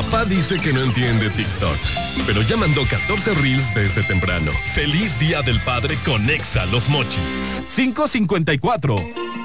Papá dice que no entiende TikTok, pero ya mandó 14 reels desde temprano. ¡Feliz Día del Padre con Exa Los Mochis! 5:54.